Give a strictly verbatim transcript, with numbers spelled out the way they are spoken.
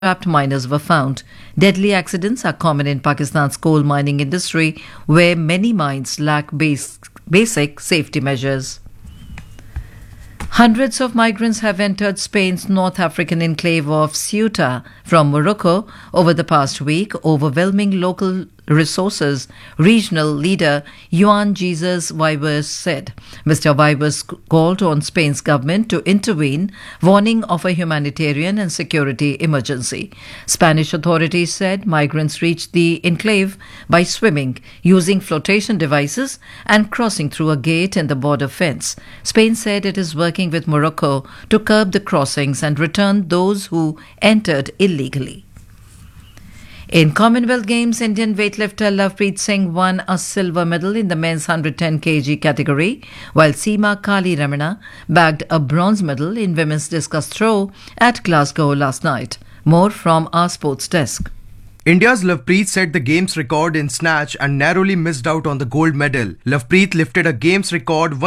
trapped miners were found. Deadly accidents are common in Pakistan's coal mining industry, where many mines lack base, basic safety measures. Hundreds of migrants have entered Spain's North African enclave of Ceuta from Morocco over the past week, overwhelming local resources, regional leader Juan Jesus Vivas said. Mister Vivas called on Spain's government to intervene, warning of a humanitarian and security emergency. Spanish authorities said migrants reached the enclave by swimming, using flotation devices, and crossing through a gate in the border fence. Spain said it is working with Morocco to curb the crossings and return those who entered illegally. In Commonwealth Games, Indian weightlifter Lovepreet Singh won a silver medal in the men's one hundred ten kilograms category, while Seema Kali Ramana bagged a bronze medal in women's discus throw at Glasgow last night. More from our sports desk. India's Lovepreet set the games record in snatch and narrowly missed out on the gold medal. Lovepreet lifted a games record